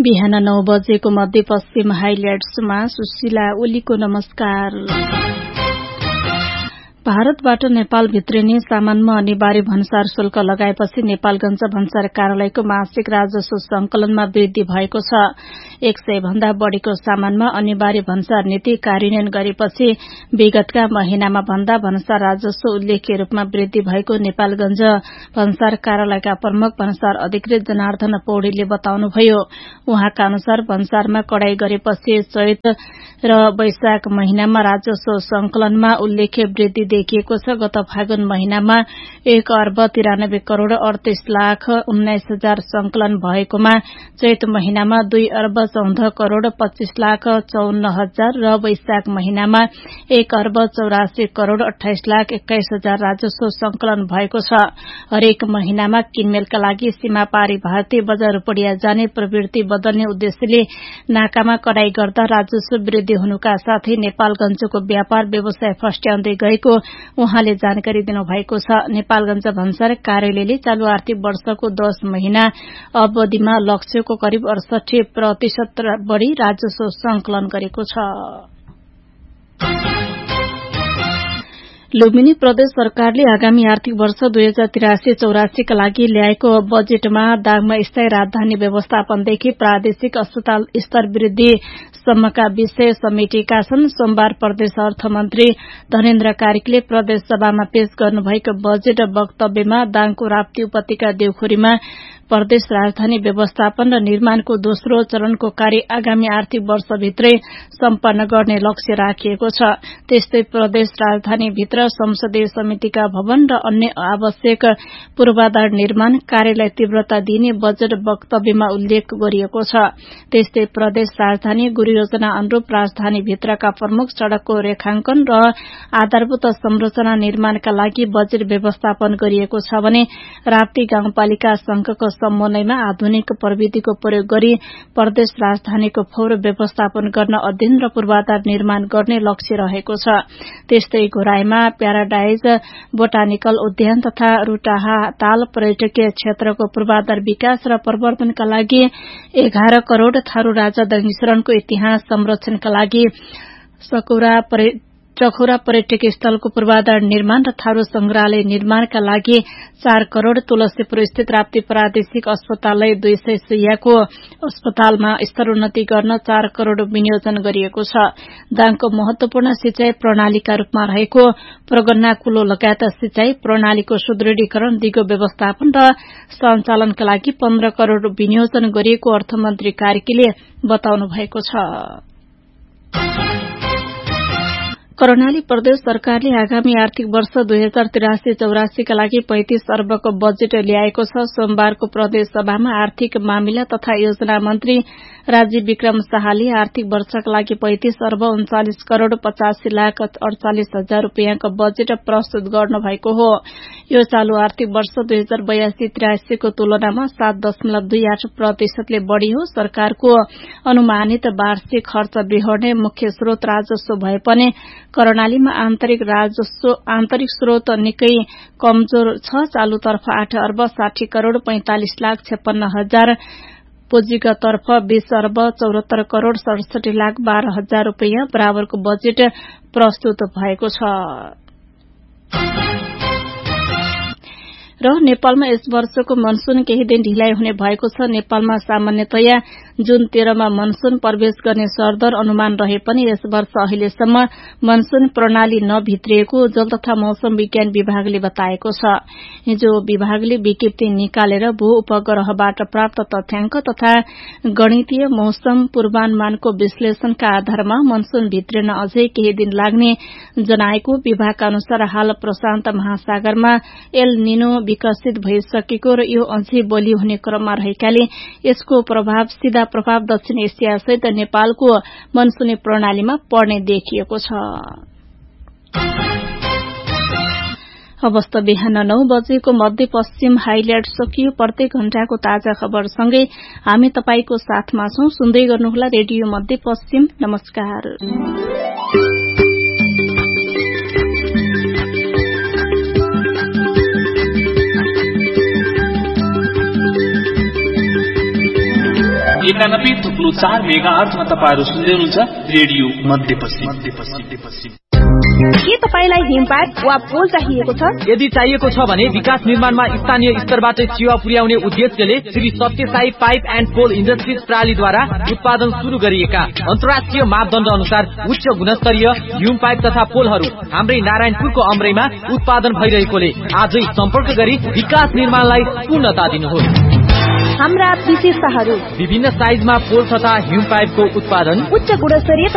बिहान 9 बजेको मध्यपश्चिम हाइलाइट्समा सुशीला ओलीको नमस्कार। भारतबाट नेपाल भित्रिने सामानमा अनिवार्य भन्सार शुल्क लगाएपछि नेपालगञ्ज भन्सार कार्यालयको मासिक राजस्व संकलनमा वृद्धि भएको छ। 100 भन्दा बढ़ीको सामानमा अनिवार्य भन्सार नीति कार्यान्वयन गरेपछि विगतका महिनामा भन्दा भन्सार राजस्व उल्लेख्य रूपमा वृद्धि भएको नेपालगञ्ज भन्सार कार्यालयका प्रमुख भन्सार अधिकृत जनार्दन पौडेलले बताउनुभयो। उहाँका अनुसार भन्सारमा कडाई गरेपछि चैत र वैशाख महिनामा राजस्व संकलनमा उल्लेख्य वृद्धि देखिएको छ। गत फागुन महिनामा 1 अर्ब 93 करोड़ 38 लाख 19 हजार संकलन भएकोमा चैत महिनामा 2 अर्ब 14 करोड़ 25 लाख 54 हजार र वैशाख महिनामा 1 अर्ब 84 करोड़ 28 लाख 21 हजार राजस्व संकलन भएको छ। हरेक महिनामा किनमेलका लागि सीमा पारी भारतीय बजार रूपडिया जाने प्रवृत्ति बदल्ने उद्देश्यले नाकामा कडाई गर्दा राजस्व वृद्धि हुनुका साथै नेपालगञ्जको व्यापार व्यवसाय फस्ट्याउँदै गएको उहाँले जानकारी दिनुभएको छ। नेपालगञ्ज भन्सार कार्यालयले चालू आर्थिक वर्षको 10 महिना अवधिमा लक्ष्यको करिब 68% बढ़ी राजस्व संकलन गरेको छ। लुम्बिनी प्रदेश सरकारले आगामी आर्थिक वर्ष 2083-84 का लागि ल्याएको बजेटमा दाङमा स्थायी राजधानी व्यवस्थापनदेखि प्रादेशिक अस्पताल स्तर वृद्धि सम्मका विषय समेटिएका छन्। सोमबार प्रदेश अर्थमन्त्री धनेन्द्र कार्कीले प्रदेश सभामा पेश गर्नुभएको बजेट वक्तव्यमा दाङको राप्ती उपत्यका देउखुरीमा प्रदेश राजधानी व्यवस्थापन र निर्माणको दोस्रो चरणको कार्य आगामी आर्थिक वर्षभित्रै सम्पन्न गर्ने लक्ष्य राखिएको छ। त्यस्तै प्रदेश राजधानी भित्र संसदीय समितिका भवन र अन्य आवश्यक पूर्वाधार निर्माण कार्यलाई तीव्रता दिने बजेट वक्तव्यमा उल्लेख गरिएको छ। त्यस्तै प्रदेश राजधानी गुरु योजना अनुरूप राजधानी भित्रका प्रमुख सड़कको रेखांकन र आधारभूत संरचना निर्माणका लागि बजेट व्यवस्थापन गरिएको छ भने राप्ती गाउँपालिका संघको समन्वयमा आधुनिक प्रविधिको प्रयोग गरी प्रदेश राजधानीको फोहोर व्यवस्थापन गर्न अध्ययन र पूर्वाधार निर्माण गर्ने लक्ष्य रहेको छ। त्यस्तै घोराईमा प्याराडाइज बोटानिकल उद्यान तथा रुटाहा ताल पर्यटकीय क्षेत्रको पूर्वाधार विकास र प्रवर्धनका लागि 11 करोड़ थारू राजा दङिश्रणको इतिहास संरक्षणका लागि चखौरा पर्यटकीय स्थलको पूर्वाधार निर्माण र थारू संग्रहालय निर्माणका लागि 4 करोड़ तुलसीपुर स्थित राप्ती प्रादेशिक अस्पताललाई 200 शैय्याको अस्पतालमा स्तरोन्नति गर्न 4 करोड़ विनियोजन गरिएको छ। दाङको महत्वपूर्ण सिंचाई प्रणालीका रूपमा रहेको प्रगन्ना कुलो लगायत सिंचाई प्रणालीको सुदृढीकरण दिगो व्यवस्थापन र सञ्चालनका लागि 15 करोड़ विनियोजन गरिएको अर्थमन्त्री कार्कीले बताउनु भएको छ। कर्णाली प्रदेश सरकारले आगामी आर्थिक वर्ष 2083-84 का लागि 35 अर्बको बजेट ल्याएको छ। सोमबारको प्रदेश सभामा आर्थिक मामिला तथा योजना मन्त्री राजीव विक्रम शाहले आर्थिक वर्षका लागि 35 अर्ब 39 करोड़ 85 लाख 48 हजार रूपियाँको बजेट प्रस्तुत गर्नुभएको हो। यो चालू आर्थिक वर्ष 2082-83 को तुलनामा 7.28% बढ़ी हो। सरकारको अनुमानित वार्षिक खर्च बिहोर्ने मुख्य स्रोत राजस्व भए पनि कर्णालीमा आन्तरिक स्रोत निकै कमजोर छ। चालूतर्फ 8 अर्ब 60 करोड़ 45 लाख 56 हजार, पुँजीगततर्फ 20 अर्ब 74 करोड़ 67 लाख 12 हजार रूपियाँ बराबरको बजेट प्रस्तुत भएको छ। र नेपालमा यस वर्षको मनसून केही दिन ढिलाइ हुने भएको छ। नेपालमा सामान्यतया जुन 13 मा मनसून प्रवेश गर्ने सरदर अनुमान रहे पनि यस वर्ष अहिलेसम्म मनसून प्रणाली नभित्रिएको जल तथा मौसम विज्ञान विभागले बताएको छ। हिजो विभागले विज्ञप्ति निकालेर भू उपग्रहबाट प्राप्त तथ्याङ्क तथा गणितीय मौसम पूर्वानुमानको विश्लेषणका आधारमा मनसून भित्रिन अझै केही दिन लाग्ने जनाएको। विभागका अनुसार हाल प्रशान्त महासागरमा एल निनो विकसित भइसकेको र यो अझै बलियो हुने क्रममा रहेकाले यसको सीधा प्रभाव दक्षिण एसिया सहित नेपालको मनसूनी प्रणालीमा पर्ने देखिएको छ। अवस्था बिहान 9 बजेको मध्यपश्चिम हाइलाइट सकियो। प्रत्येक घण्टाको ताजा खबरसँगै हामी तपाईको साथमा छौं। सुन्दै गर्नुहोला रेडियो मध्यपश्चिम। नमस्कार। 91.4 मेगाहर्जमा तपाईहरु सुन्दै हुनुहुन्छ रेडियो मध्यपश्चिम। के तपाईलाई हिमपाइप वा पोल चाहिएको छ? यदि चाहिएको छ भने विकास निर्माणमा स्थानीय स्तरबाट सेवा पुर्याउने उद्देश्यले Shri Sathya Sai pipe and pole industries प्रणालीद्वारा उत्पादन सुरु गरिएका अन्तर्राष्ट्रिय मापदण्ड अनुसार उच्च गुणस्तरीय हिम पाइप तथा पोलहरू हाम्रै नारायणपुरको अमरैमा उत्पादन भइरहेकोले आजै सम्पर्क गरी विकास निर्माणलाई पूर्णता दिनुहोस्। हाम्रा विशेषताहरू: विभिन्न साइजमा पोल तथा हिम पाइपको उत्पादन, उच्च गुणस्तरीय